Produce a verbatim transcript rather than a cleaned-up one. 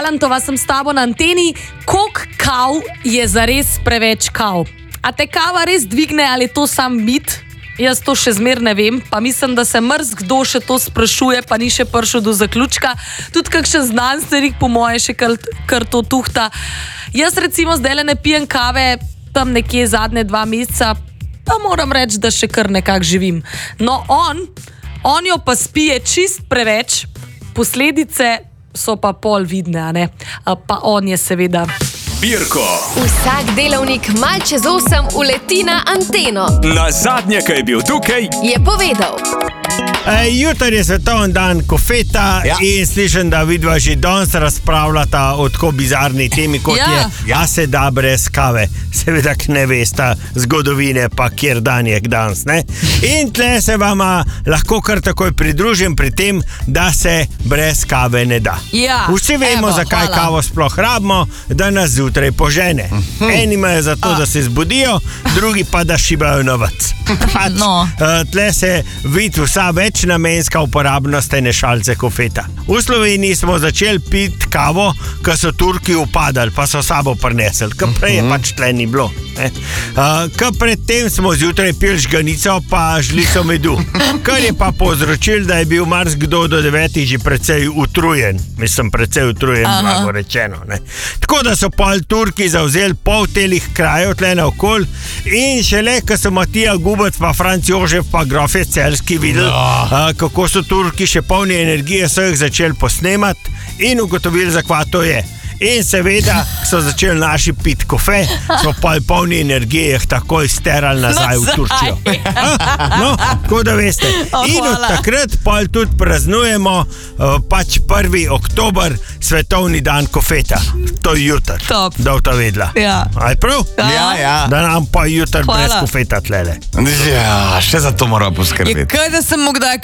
Galantova sem s tabo na anteni. Koliko kav je zares preveč kav? A te kava res dvigne ali to sam mit? Jaz to še zmer ne vem, pa mislim, da se mrzkdo še to sprašuje, pa ni še prišel do zaključka. Tudi kakšen znanstvenik po moje še kar, kar to tuhta. Jaz recimo zdaj ne pijem kave tam nekje zadnje dva meseca, pa moram reči, da še kar nekako živim. No, on, on jo pa spije čist preveč, posledice so pa pol vidne, a ne? Pa on je seveda... Pirko. Vsak delavnik mal čez osem uleti na anteno. Na zadnje, kaj je bil tukaj, je povedal. E, jutri je svetovni dan kofeta ja. In slišim, da vidva že danes razpravljata o tako bizarni temi, kot ja. je, ja se da brez kave. Seveda ne vesta zgodovine, pa kjer dan je danes, ne? In tle se vama lahko kar takoj pridružim pri tem, da se brez kave ne da. Ja. Vsi vemo, Evo, zakaj hvala. kavo sploh rabimo, da nas zjutraj požene. Uh-huh. Eni imajo zato, da se zbudijo, drugi pa da šibajo novac. Pač, No. uh, tle se vidi vsa večnamenska uporabnost ene šalce kofeta. V Sloveniji smo začeli piti kavo, ko so Turki upadali, pa so sabo prinesli, ker prej je pač tle ni bilo. Uh, ker predtem smo zjutraj pili žganico pa žlico medu, kar je pa povzročil, da je bil marsikdo do devetih že precej utrujen. Mislim, precej utrujen, blago rečeno. Ne? Tako da so pol Turki zavzeli pol telih krajev tle naokol in šele, ko so Matija Gubec pa Franc Jožef pa grofe Celjski videli, no. uh, kako so Turki še polni energije, so jih začeli posnemati in ugotovili, za kva to je. In seveda so začeli naši piti kofe, so pa polni energije jih takoj sterali nazaj v Turčijo. No, tako da veste. In od takrat pa tudi praznujemo uh, pač prvi oktober, svetovni dan kofeta. To je jutr. Top. Da bo to vedela. Ja. Aj prav? Ja, ja. Da nam pa jutr Hvala. brez kofeta tlele. Ja, še za to mora poskrbeti. Je kaj, da sem mu kdaj